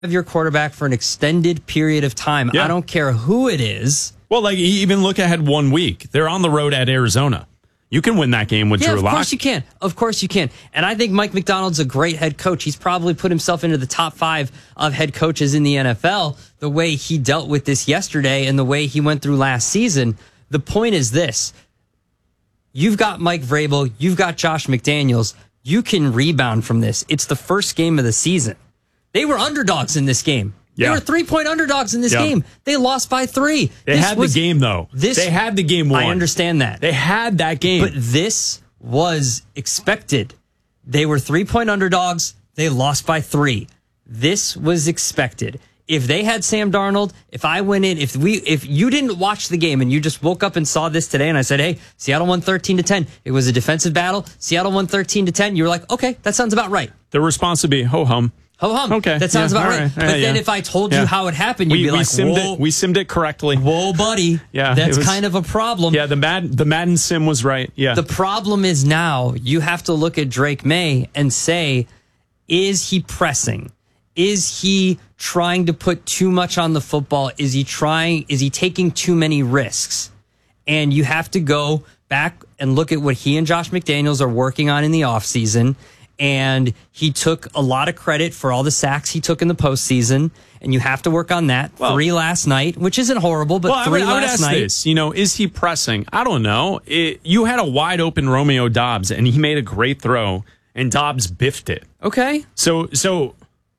have your quarterback for an extended period of time. Yeah. I don't care who it is. Well, like even look ahead 1 week. They're on the road at Arizona. You can win that game with Drew Lock. Of course you can. Of course you can. And I think Mike Macdonald's a great head coach. He's probably put himself into the top 5 of head coaches in the NFL, the way he dealt with this yesterday and the way he went through last season. The point is this. You've got Mike Vrabel. You've got Josh McDaniels. You can rebound from this. It's the first game of the season. They were underdogs in this game. Yeah. They were 3-point underdogs in this game. They lost by 3. They had the game, though. They had the game won. I understand that. They had that game. But this was expected. They were 3-point underdogs. They lost by 3. This was expected. If they had Sam Darnold, if I went in, if you didn't watch the game and you just woke up and saw this today and I said, hey, Seattle won 13-10. It was a defensive battle. Seattle won 13-10. You were like, okay, that sounds about right. The response would be, ho-hum. Ho-hum. Okay. That sounds about right. Right. But then if I told you how it happened, you'd be like, whoa. We simmed it correctly. Whoa, buddy. Yeah. That's kind of a problem. Yeah, the Madden sim was right. Yeah. The problem is now you have to look at Drake May and say, is he pressing? Is he trying to put too much on the football? Is he taking too many risks? And you have to go back and look at what he and Josh McDaniels are working on in the offseason. And he took a lot of credit for all the sacks he took in the postseason. And you have to work on that. 3 last night, which isn't horrible, but 3 last night. This, is he pressing? I don't know. You had a wide open Romeo Doubs, and he made a great throw, and Doubs biffed it. Okay. So.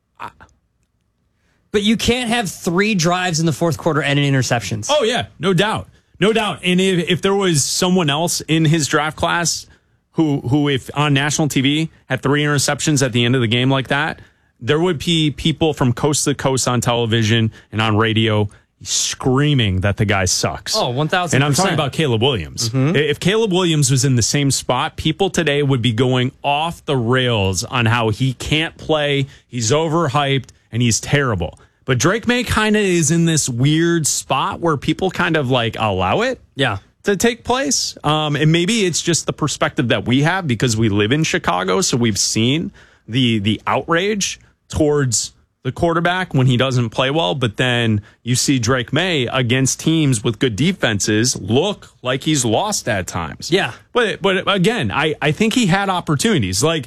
But you can't have 3 drives in the fourth quarter and an interceptions. Oh, yeah. No doubt. No doubt. And if there was someone else in his draft class who if on national TV had 3 interceptions at the end of the game like that, there would be people from coast to coast on television and on radio screaming that the guy sucks. Oh, 1,000%. And I'm talking about Caleb Williams. Mm-hmm. If Caleb Williams was in the same spot, people today would be going off the rails on how he can't play, he's overhyped, and he's terrible. But Drake May kind of is in this weird spot where people kind of like allow it to take place. And maybe it's just the perspective that we have because we live in Chicago. So we've seen the outrage towards the quarterback when he doesn't play well. But then you see Drake May against teams with good defenses look like he's lost at times. Yeah. But again, I think he had opportunities. Like,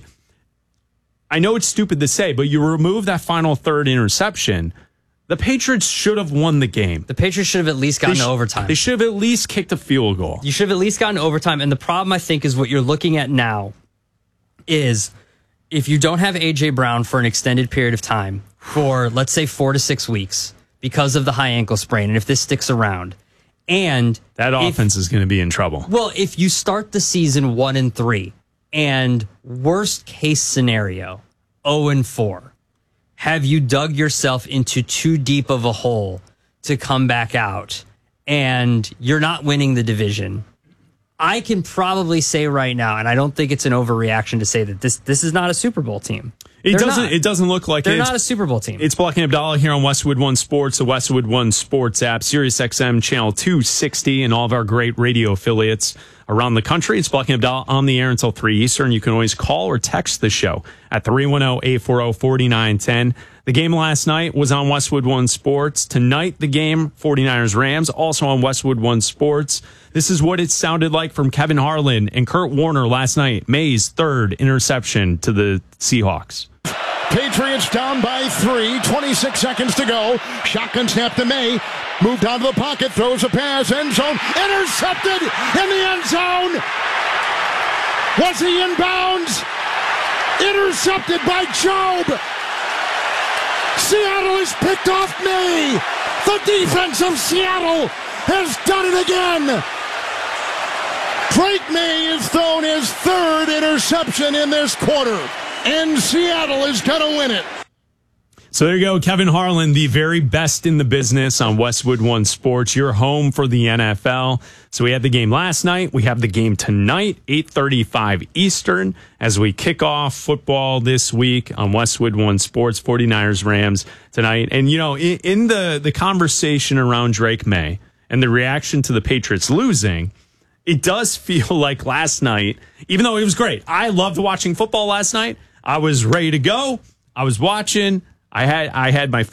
I know it's stupid to say, but you remove that final third interception. The Patriots should have won the game. The Patriots should have at least gotten to overtime. They should have at least kicked a field goal. You should have at least gotten to overtime. And the problem, I think, is what you're looking at now is if you don't have A.J. Brown for an extended period of time, for, let's say, 4 to 6 weeks, because of the high ankle sprain, and if this sticks around, and that offense is going to be in trouble. Well, if you start the season 1-3, and worst case scenario, 0-4, have you dug yourself into too deep of a hole to come back out and you're not winning the division? I can probably say right now, and I don't think it's an overreaction to say that this is not a Super Bowl team. It doesn't look like they're not a Super Bowl team. It's Black and Abdallah here on Westwood One Sports, the Westwood One Sports app, Sirius XM channel 260, and all of our great radio affiliates around the country. It's Black and Abdallah on the air until 3 Eastern. You can always call or text the show at 310-840-4910. The game last night was on Westwood One Sports. Tonight, the game, 49ers-Rams, also on Westwood One Sports. This is what it sounded like from Kevin Harlan and Kurt Warner last night. May's third interception to the Seahawks. Patriots down by 3, 26 seconds to go. Shotgun snap to May. Moved out of the pocket, throws a pass, end zone. Intercepted in the end zone. Was he in bounds? Intercepted by Job. Seattle has picked off May. The defense of Seattle has done it again. Drake May has thrown his third interception in this quarter. And Seattle is going to win it. So there you go, Kevin Harlan, the very best in the business on Westwood One Sports, your home for the NFL. So we had the game last night. We have the game tonight, 8:35 Eastern, as we kick off football this week on Westwood One Sports, 49ers-Rams tonight. And, you know, in the conversation around Drake May and the reaction to the Patriots losing, it does feel like last night, even though it was great. I loved watching football last night. I was ready to go. I was watching. I had my